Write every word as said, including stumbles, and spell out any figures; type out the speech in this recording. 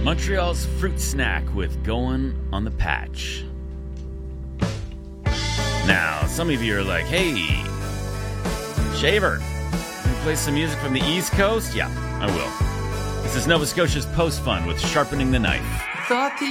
Montreal's Fruit Snack with Going on the Patch. Now, some of you are like, hey, Shaver, can you play some music from the East Coast? Yeah, I will. This is Nova Scotia's Post Fund with Sharpening the Knife. Thought the